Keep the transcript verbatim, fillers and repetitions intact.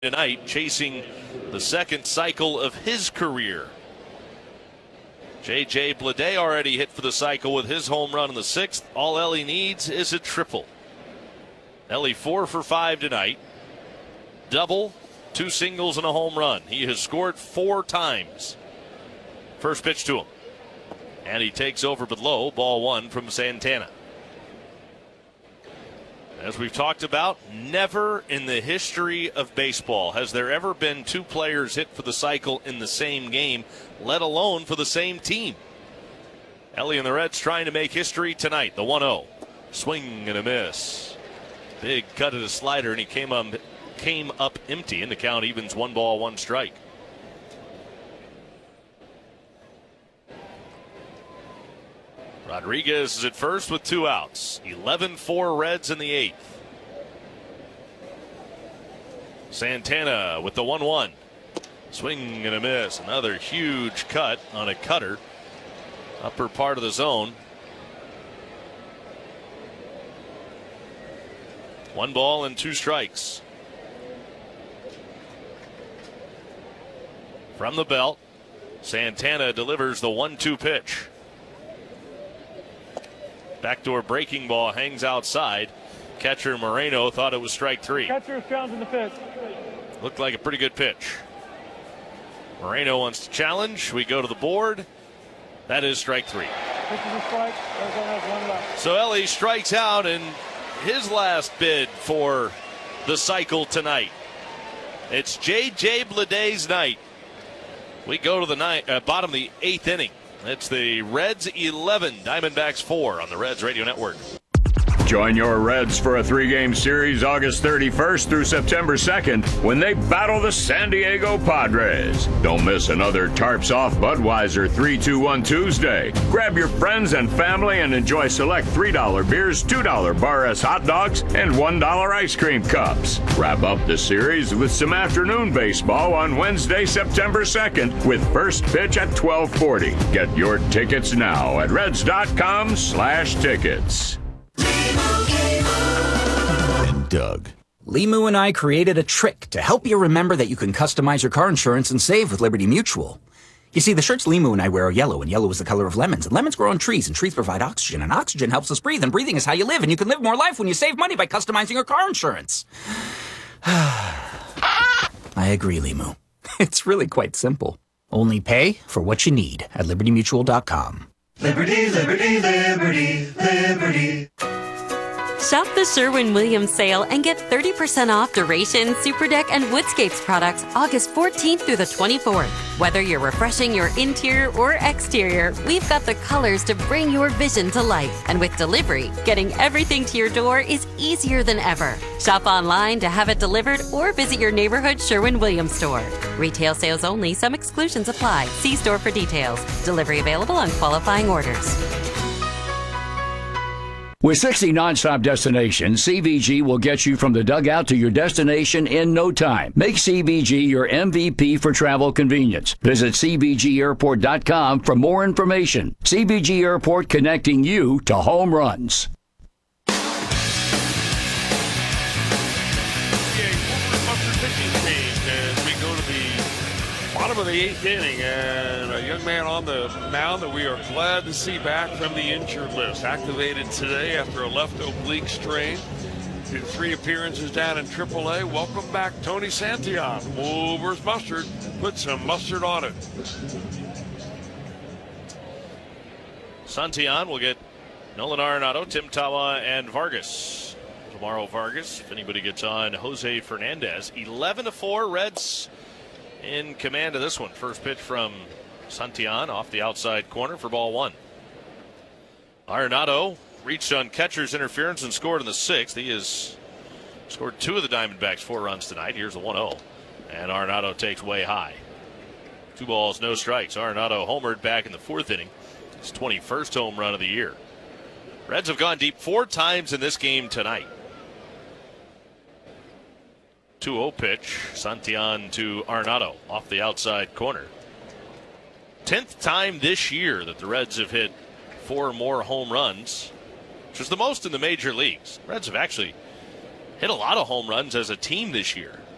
tonight, chasing the second cycle of his career. J J Bleday already hit for the cycle with his home run in the sixth. All Ellie needs is a triple. Ellie four for five tonight. Double, two singles, and a home run. He has scored four times. First pitch to him. And he takes over but low. Ball one from Santana. As we've talked about, never in the history of baseball has there ever been two players hit for the cycle in the same game, let alone for the same team. Ellie and the Reds trying to make history tonight. The one oh. Swing and a miss. Big cut at a slider, and he came up, came up empty, and the count evens one ball, one strike. Rodriguez is at first with two outs. eleven four Reds in the eighth. Santana with the one one. Swing and a miss. Another huge cut on a cutter. Upper part of the zone. One ball and two strikes. From the belt, Santana delivers the one two pitch. Backdoor breaking ball hangs outside. Catcher Moreno thought it was strike three. Catcher grounds in the pitch. Looked like a pretty good pitch. Moreno wants to challenge. We go to the board. That is strike three. Pitch is a strike. Arizona has one left. So Ellie strikes out in his last bid for the cycle tonight. It's J J Bleday's night. We go to the ninth, uh, bottom of the eighth inning. It's the Reds eleven, Diamondbacks four on the Reds Radio Network. Join your Reds for a three-game series August thirty-first through September second when they battle the San Diego Padres. Don't miss another Tarps Off Budweiser three two one Tuesday. Grab your friends and family and enjoy select three dollar beers, two dollar Bar S hot dogs, and one dollar ice cream cups. Wrap up the series with some afternoon baseball on Wednesday, September second with first pitch at twelve forty. Get your tickets now at reds.com slash tickets. And Doug. Limu and I created a trick to help you remember that you can customize your car insurance and save with Liberty Mutual. You see, the shirts Limu and I wear are yellow, and yellow is the color of lemons, and lemons grow on trees, and trees provide oxygen, and oxygen helps us breathe, and breathing is how you live, and you can live more life when you save money by customizing your car insurance. I agree, Limu. It's really quite simple. Only pay for what you need at liberty mutual dot com. Liberty, liberty, liberty, liberty. Shop the Sherwin-Williams sale and get thirty percent off Duration, Superdeck, and Woodscapes products August fourteenth through the twenty-fourth. Whether you're refreshing your interior or exterior, we've got the colors to bring your vision to life. And with delivery, getting everything to your door is easier than ever. Shop online to have it delivered or visit your neighborhood Sherwin-Williams store. Retail sales only. Some exclusions apply. See store for details. Delivery available on qualifying orders. With sixty nonstop destinations, C V G will get you from the dugout to your destination in no time. Make C V G your M V P for travel convenience. Visit c v g airport dot com for more information. C V G Airport, connecting you to home runs. Bottom of the eighth inning, and a young man on the mound that we are glad to see back from the injured list. Activated today after a left oblique strain. Did three appearances down in triple A. Welcome back, Tony Santillan. Wolvers mustard. Put some mustard on it. Santillan will get Nolan Arenado, Tim Tawa, and Vargas. Tomorrow, Vargas, if anybody gets on, Jose Fernandez. eleven to four, Reds in command of this one. First pitch from Santillan off the outside corner for ball one. Arenado reached on catcher's interference and scored in the sixth. He has scored two of the Diamondbacks' four runs tonight. Here's the one oh. And Arenado takes way high. Two balls, no strikes. Arenado homered back in the fourth inning. His twenty-first home run of the year. Reds have gone deep four times in this game tonight. two oh pitch, Santillan to Arenado off the outside corner. Tenth time this year that the Reds have hit four or more home runs, which is the most in the major leagues. Reds have actually hit a lot of home runs as a team this year.